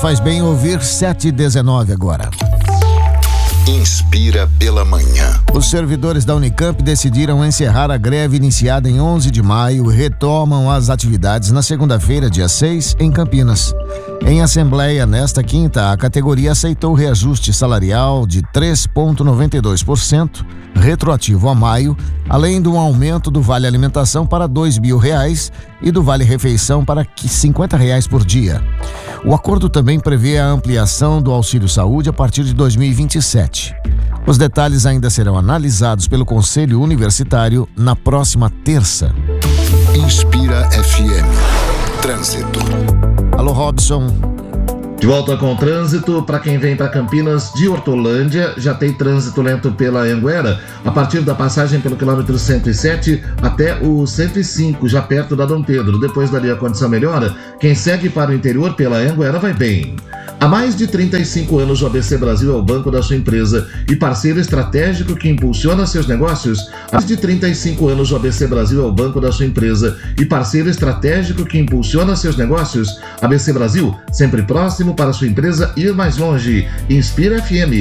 faz bem ouvir 7h19 agora. Inspira pela manhã. Os servidores da Unicamp decidiram encerrar a greve iniciada em 11 de maio e retomam as atividades na segunda-feira, dia 6, em Campinas. Em assembleia, nesta quinta, a categoria aceitou o reajuste salarial de 3,92%, retroativo a maio, além do aumento do Vale Alimentação para R$2.000 e do Vale Refeição para R$50 por dia. O acordo também prevê a ampliação do Auxílio Saúde a partir de 2027. Os detalhes ainda serão analisados pelo Conselho Universitário na próxima terça. Inspira FM. Trânsito. Alô, Robson. De volta com o trânsito, para quem vem para Campinas de Hortolândia, já tem trânsito lento pela Anhanguera, a partir da passagem pelo quilômetro 107 até o 105, já perto da Dom Pedro. Depois dali a condição melhora, quem segue para o interior pela Anhanguera vai bem. Há mais de 35 anos, o ABC Brasil é o banco da sua empresa e parceiro estratégico que impulsiona seus negócios. Há mais de 35 anos, o ABC Brasil é o banco da sua empresa e parceiro estratégico que impulsiona seus negócios. ABC Brasil, sempre próximo para sua empresa ir mais longe. Inspira FM.